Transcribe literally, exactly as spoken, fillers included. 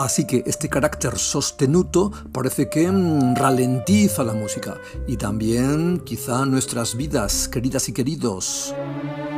Así que este carácter sostenuto parece que mm, ralentiza la música y también quizá nuestras vidas, queridas y queridos.